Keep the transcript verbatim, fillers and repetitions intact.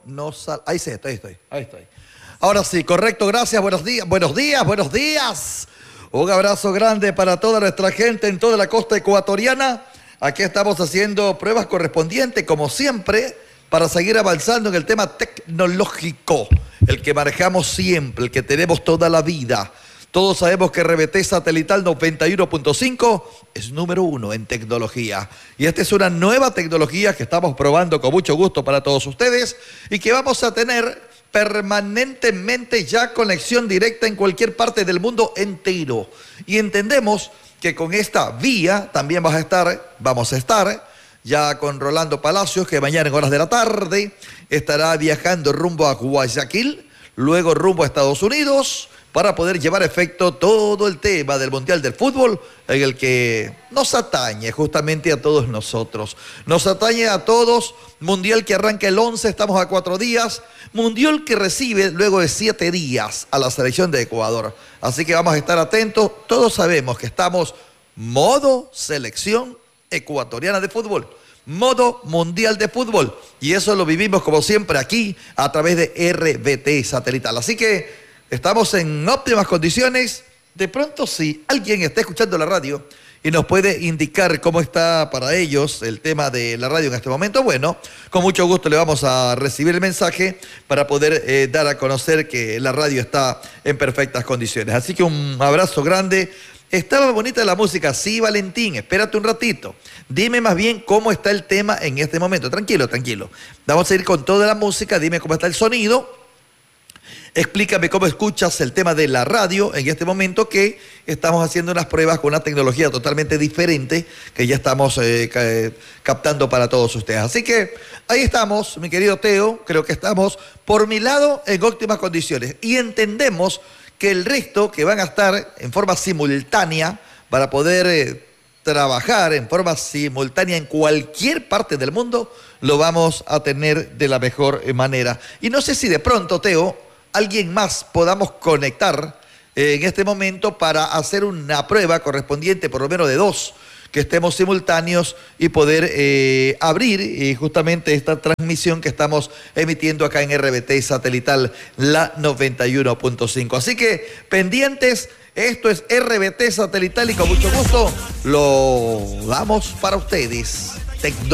no sal... Ahí sí, estoy, estoy, ahí estoy. Ahora sí, correcto, gracias, buenos días, buenos días, buenos días. Un abrazo grande para toda nuestra gente en toda la costa ecuatoriana. Aquí estamos haciendo pruebas correspondientes, como siempre, para seguir avanzando en el tema tecnológico, el que manejamos siempre, el que tenemos toda la vida. Todos sabemos que R B T Satelital noventa y uno punto cinco es número uno en tecnología. Y esta es una nueva tecnología que estamos probando con mucho gusto para todos ustedes y que vamos a tener permanentemente ya conexión directa en cualquier parte del mundo entero. Y entendemos que con esta vía también vas a estar, vamos a estar ya con Rolando Palacios, que mañana en horas de la tarde estará viajando rumbo a Guayaquil, luego rumbo a Estados Unidos, para poder llevar a efecto todo el tema del Mundial del Fútbol, en el que nos atañe justamente a todos nosotros. Nos atañe a todos, Mundial que arranca el once, estamos a cuatro días, Mundial que recibe luego de siete días a la selección de Ecuador. Así que vamos a estar atentos, todos sabemos que estamos modo selección ecuatoriana de fútbol, modo mundial de fútbol, y eso lo vivimos como siempre aquí a través de R B T Satelital. Así que estamos en óptimas condiciones. De pronto, si alguien está escuchando la radio y nos puede indicar cómo está para ellos el tema de la radio en este momento, bueno, con mucho gusto le vamos a recibir el mensaje para poder eh, dar a conocer que la radio está en perfectas condiciones. Así que un abrazo grande. Estaba bonita la música, sí, Valentín, espérate un ratito. Dime más bien cómo está el tema en este momento. Tranquilo, tranquilo. Vamos a ir con toda la música, dime cómo está el sonido. Explícame cómo escuchas el tema de la radio en este momento, que estamos haciendo unas pruebas con una tecnología totalmente diferente que ya estamos eh, ca captando para todos ustedes. Así que ahí estamos, mi querido Teo, creo que estamos por mi lado en óptimas condiciones y entendemos que el resto que van a estar en forma simultánea para poder eh, trabajar en forma simultánea en cualquier parte del mundo, lo vamos a tener de la mejor manera. Y no sé si de pronto, Teo, alguien más podamos conectar eh, en este momento para hacer una prueba correspondiente, por lo menos de dos, que estemos simultáneos y poder eh, abrir eh, justamente esta transmisión que estamos emitiendo acá en R B T Satelital, la noventa y uno punto cinco. Así que pendientes, esto es R B T Satelital y con mucho gusto lo damos para ustedes. Tecno